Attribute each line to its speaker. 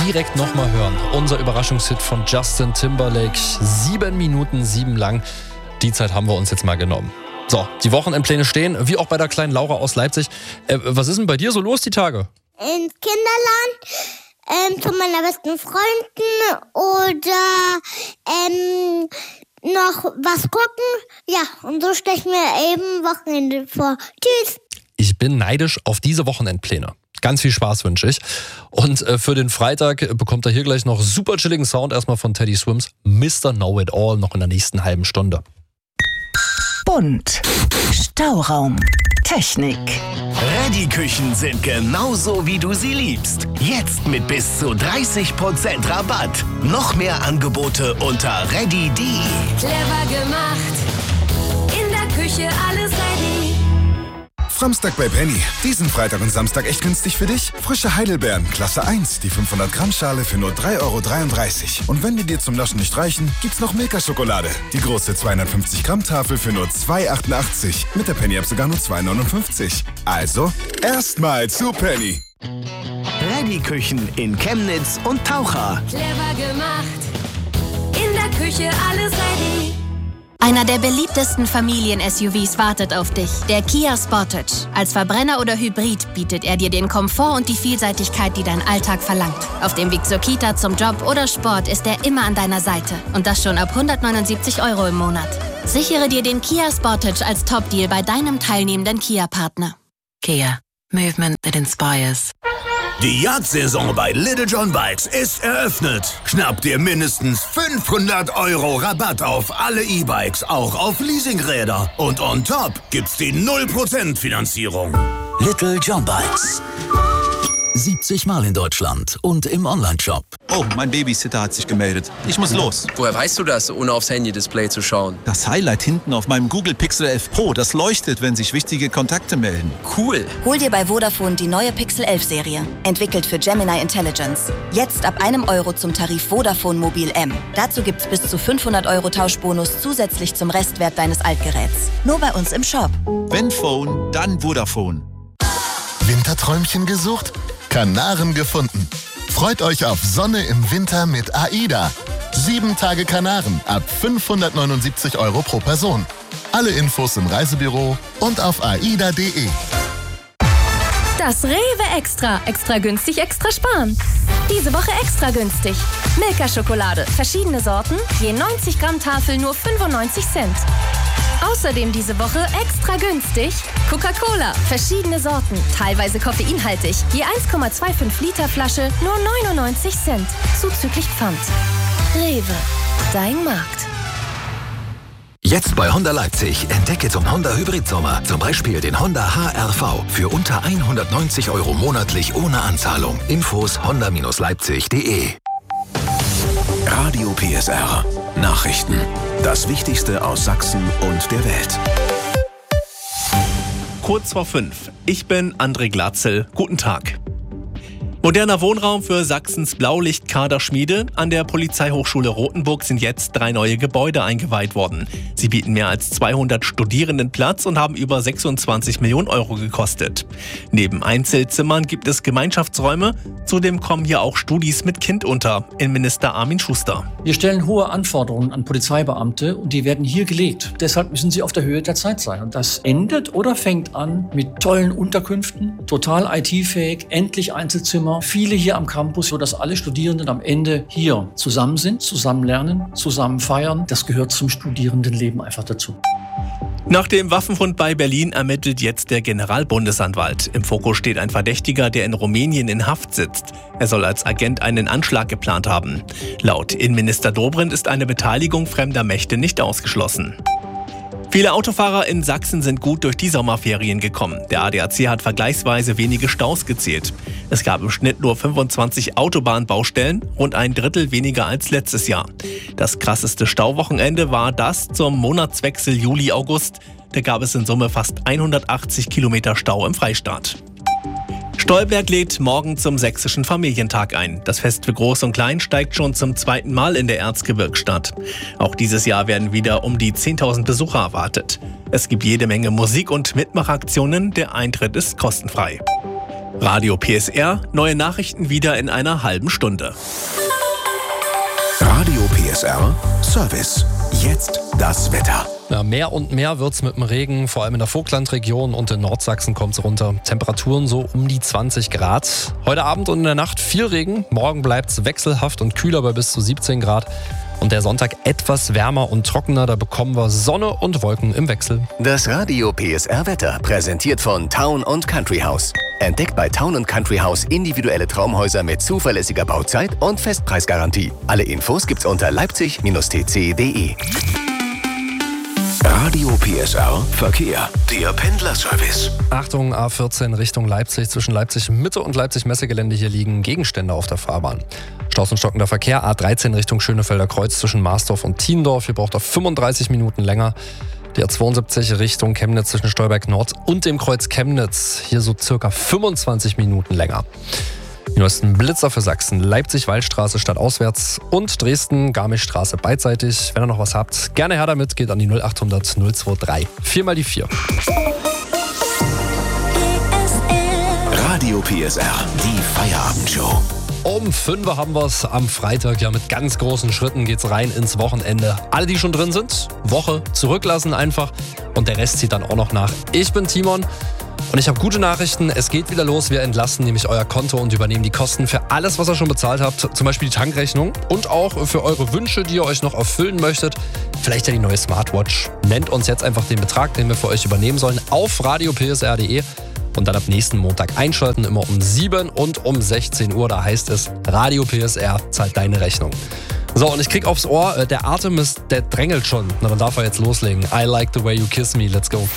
Speaker 1: direkt nochmal hören. Unser Überraschungshit von Justin Timberlake. 7 Minuten 7 lang. Die Zeit haben wir uns jetzt mal genommen. So, die Wochenendpläne stehen, wie auch bei der kleinen Laura aus Leipzig. Was ist denn bei dir so los die Tage?
Speaker 2: Ins Kinderland, zu meiner besten Freunden oder noch was gucken. Ja, und so stelle ich mir eben Wochenende vor. Tschüss.
Speaker 1: Ich bin neidisch auf diese Wochenendpläne. Ganz viel Spaß wünsche ich. Und für den Freitag bekommt er hier gleich noch super chilligen Sound erstmal von Teddy Swims. Mr. Know It All noch in der nächsten halben Stunde.
Speaker 3: Bunt. Stauraum. Technik.
Speaker 4: Ready-Küchen sind genauso, wie du sie liebst. Jetzt mit bis zu 30% Rabatt. Noch mehr Angebote unter ready.de.
Speaker 5: Clever gemacht. In der Küche alles ready.
Speaker 6: Samstag bei Penny. Diesen Freitag und Samstag echt günstig für dich? Frische Heidelbeeren, Klasse 1, die 500 Gramm Schale für nur 3,33 €. Und wenn die dir zum Naschen nicht reichen, gibt's noch Milka-Schokolade. Die große 250 Gramm Tafel für nur 2,88. Mit der Penny-App sogar nur 2,59. Also, erstmal zu Penny.
Speaker 4: Ready-Küchen in Chemnitz und Taucher.
Speaker 5: Clever gemacht. In der Küche alles ready.
Speaker 7: Einer der beliebtesten Familien-SUVs wartet auf dich, der Kia Sportage. Als Verbrenner oder Hybrid bietet er dir den Komfort und die Vielseitigkeit, die dein Alltag verlangt. Auf dem Weg zur Kita, zum Job oder Sport ist er immer an deiner Seite. Und das schon ab 179 € im Monat. Sichere dir den Kia Sportage als Top-Deal bei deinem teilnehmenden Kia-Partner.
Speaker 3: Kia. Movement that inspires.
Speaker 8: Die Jagdsaison bei Little John Bikes ist eröffnet. Schnapp dir mindestens 500 € Rabatt auf alle E-Bikes, auch auf Leasingräder. Und on top gibt's die 0% Finanzierung.
Speaker 9: Little John Bikes. 70 Mal in Deutschland und im Onlineshop.
Speaker 10: Oh, mein Babysitter hat sich gemeldet. Ich muss los.
Speaker 11: Woher weißt du das, ohne aufs Handy-Display zu schauen?
Speaker 10: Das Highlight hinten auf meinem Google Pixel 11 Pro, das leuchtet, wenn sich wichtige Kontakte melden.
Speaker 11: Cool.
Speaker 12: Hol dir bei Vodafone die neue Pixel 11 Serie. Entwickelt für Gemini Intelligence. Jetzt ab €1 zum Tarif Vodafone Mobil M. Dazu gibt's bis zu 500 € Tauschbonus zusätzlich zum Restwert deines Altgeräts. Nur bei uns im Shop.
Speaker 10: Wenn Phone, dann Vodafone.
Speaker 13: Winterträumchen gesucht? Kanaren gefunden. Freut euch auf Sonne im Winter mit AIDA. 7 Tage Kanaren ab 579 € pro Person. Alle Infos im Reisebüro und auf aida.de.
Speaker 14: Das Rewe Extra. Extra günstig, extra sparen. Diese Woche extra günstig. Milka-Schokolade. Verschiedene Sorten. Je 90 Gramm Tafel nur 95 Cent. Außerdem diese Woche extra günstig Coca-Cola, verschiedene Sorten, teilweise koffeinhaltig, je 1,25 Liter Flasche nur 99 Cent, zuzüglich Pfand. Rewe, dein Markt.
Speaker 9: Jetzt bei Honda Leipzig entdecke zum Honda Hybrid-Sommer zum Beispiel den Honda HR-V für unter 190 € monatlich ohne Anzahlung. Infos honda-leipzig.de.
Speaker 4: Radio PSR. Nachrichten. Das Wichtigste aus Sachsen und der Welt.
Speaker 15: Kurz vor 5. Ich bin André Glatzel. Guten Tag. Moderner Wohnraum für Sachsens Blaulichtkaderschmiede. An der Polizeihochschule Rothenburg sind jetzt 3 neue Gebäude eingeweiht worden. Sie bieten mehr als 200 Studierenden Platz und haben über 26 Millionen € gekostet. Neben Einzelzimmern gibt es Gemeinschaftsräume. Zudem kommen hier auch Studis mit Kind unter. Innenminister Armin Schuster.
Speaker 16: Wir stellen hohe Anforderungen an Polizeibeamte und die werden hier gelegt. Deshalb müssen sie auf der Höhe der Zeit sein. Und das endet oder fängt an mit tollen Unterkünften, total IT-fähig, endlich Einzelzimmer. Viele hier am Campus, sodass alle Studierenden am Ende hier zusammen sind, zusammen lernen, zusammen feiern. Das gehört zum Studierendenleben einfach dazu.
Speaker 15: Nach dem Waffenfund bei Berlin ermittelt jetzt der Generalbundesanwalt. Im Fokus steht ein Verdächtiger, der in Rumänien in Haft sitzt. Er soll als Agent einen Anschlag geplant haben. Laut Innenminister Dobrindt ist eine Beteiligung fremder Mächte nicht ausgeschlossen. Viele Autofahrer in Sachsen sind gut durch die Sommerferien gekommen. Der ADAC hat vergleichsweise wenige Staus gezählt. Es gab im Schnitt nur 25 Autobahnbaustellen, rund ein Drittel weniger als letztes Jahr. Das krasseste Stauwochenende war das zum Monatswechsel Juli-August. Da gab es in Summe fast 180 Kilometer Stau im Freistaat. Stolberg lädt morgen zum Sächsischen Familientag ein. Das Fest für Groß und Klein steigt schon zum 2. Mal in der Erzgebirgsstadt. Auch dieses Jahr werden wieder um die 10.000 Besucher erwartet. Es gibt jede Menge Musik und Mitmachaktionen. Der Eintritt ist kostenfrei. Radio PSR, neue Nachrichten wieder in einer halben Stunde.
Speaker 4: Radio PSR Service. Jetzt das Wetter.
Speaker 1: Ja, mehr und mehr wird's mit dem Regen, vor allem in der Vogtlandregion und in Nordsachsen kommt's runter. Temperaturen so um die 20 Grad. Heute Abend und in der Nacht viel Regen. Morgen bleibt's wechselhaft und kühler bei bis zu 17 Grad. Und der Sonntag etwas wärmer und trockener, da bekommen wir Sonne und Wolken im Wechsel.
Speaker 4: Das Radio PSR Wetter, präsentiert von Town & Country House. Entdeckt bei Town & Country House individuelle Traumhäuser mit zuverlässiger Bauzeit und Festpreisgarantie. Alle Infos gibt's unter leipzig-tc.de. Radio PSR Verkehr, der Pendlerservice.
Speaker 1: Achtung, A14 Richtung Leipzig. Zwischen Leipzig Mitte und Leipzig Messegelände hier liegen Gegenstände auf der Fahrbahn. Staus und stockender Verkehr, A13 Richtung Schönefelder Kreuz zwischen Marsdorf und Thiendorf. Hier braucht er 35 Minuten länger. Die A72 Richtung Chemnitz zwischen Stolberg Nord und dem Kreuz Chemnitz. Hier so circa 25 Minuten länger. Die neuesten Blitzer für Sachsen. Leipzig-Waldstraße stadtauswärts und Dresden-Garmischstraße beidseitig. Wenn ihr noch was habt, gerne her damit. Geht an die 0800 023. 4 mal die 4.
Speaker 4: Radio PSR, die Feierabendshow.
Speaker 1: Um 5 haben wir es am Freitag. Ja, mit ganz großen Schritten geht's rein ins Wochenende. Alle, die schon drin sind, Woche zurücklassen einfach. Und der Rest zieht dann auch noch nach. Ich bin Timon. Und ich habe gute Nachrichten, es geht wieder los. Wir entlasten nämlich euer Konto und übernehmen die Kosten für alles, was ihr schon bezahlt habt. Zum Beispiel die Tankrechnung und auch für eure Wünsche, die ihr euch noch erfüllen möchtet. Vielleicht ja die neue Smartwatch. Nennt uns jetzt einfach den Betrag, den wir für euch übernehmen sollen, auf radiopsr.de. Und dann ab nächsten Montag einschalten, immer um 7 und um 16 Uhr. Da heißt es, Radio PSR zahlt deine Rechnung. So, und ich krieg aufs Ohr, der Artemis, der drängelt schon. Na, dann darf er jetzt loslegen. I like the way you kiss me, let's go.